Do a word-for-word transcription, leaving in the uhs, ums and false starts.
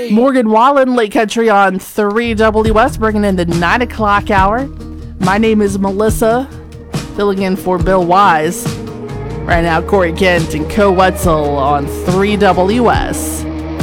Morgan Wallen, Lake Country on three W S, bringing in the nine o'clock hour. My name is Melissa, filling in for Bill Wise. Right now, Corey Kent and Co Wetzel on three W S.